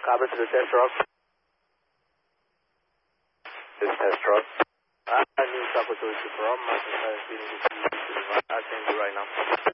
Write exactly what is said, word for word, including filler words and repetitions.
Copy to the test truck. This test truck. I need Papa to from. I can send you right now.